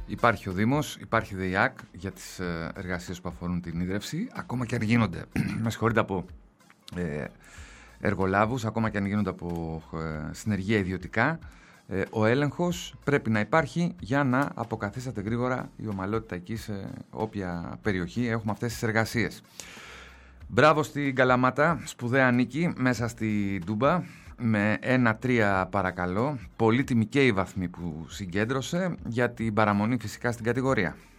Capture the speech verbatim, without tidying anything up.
Υπάρχει ο Δήμος, υπάρχει η ΔΕΙΑΚ για τις εργασίες που αφορούν την ίδρυυση, ακόμα και αν γίνονται, με συγχωρείτε, από ε, εργολάβους, ακόμα και αν γίνονται από ε, συνεργεία ιδιωτικά. Ε, ο έλεγχος πρέπει να υπάρχει για να αποκαθίσταται γρήγορα η ομαλότητα εκεί σε όποια περιοχή έχουμε αυτές τις εργασίες. Μπράβο στην Καλαμάτα, σπουδαία νίκη μέσα στη Ντούμπα με ένα τρία παρακαλώ. Πολύτιμη και η βαθμή που συγκέντρωσε για την παραμονή φυσικά στην κατηγορία.